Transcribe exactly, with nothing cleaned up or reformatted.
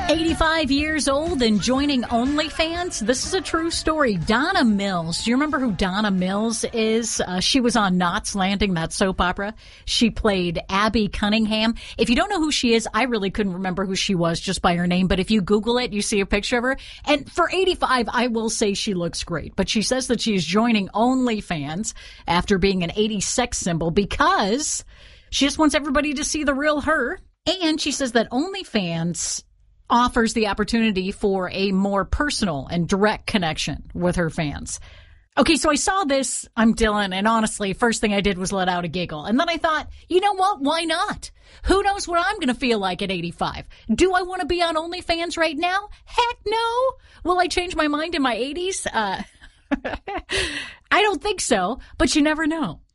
eighty-five years old and joining OnlyFans. This is a true story. Donna Mills. Do you remember who Donna Mills is? Uh, she was on Knots Landing, that soap opera. She played Abby Cunningham. If you don't know who she is, I really couldn't remember who she was just by her name. But if you Google it, you see a picture of her. And for eighty-five, I will say she looks great. But she says that she is joining OnlyFans after being an eighties sex symbol because she just wants everybody to see the real her. And she says that OnlyFans offers the opportunity for a more personal and direct connection with her fans. Okay, so I saw this, I'm Dylan, and honestly, first thing I did was let out a giggle. And then I thought, you know what? Why not? Who knows what I'm going to feel like at eighty-five? Do I want to be on OnlyFans right now? Heck no. Will I change my mind in my eighties? Uh, I don't think so, but you never know.